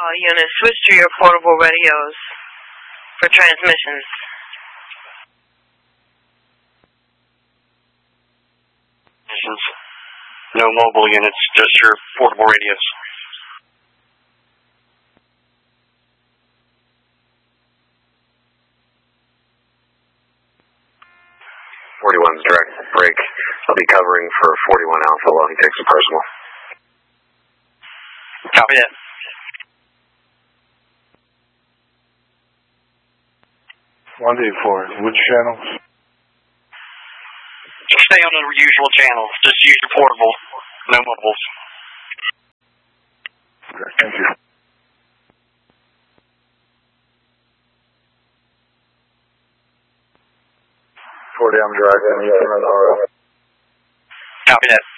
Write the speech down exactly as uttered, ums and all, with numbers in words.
All units, switch to your portable radios for transmissions. No mobile units, just your portable radios. forty-one's direct break. I'll be covering for forty-one Alpha while he takes a personal. Copy that. one eight four, which channel? Stay on the usual channels. Just use your portable. No mobiles. Okay, thank you. forty, I'm direct. I need to run the R O. Copy that.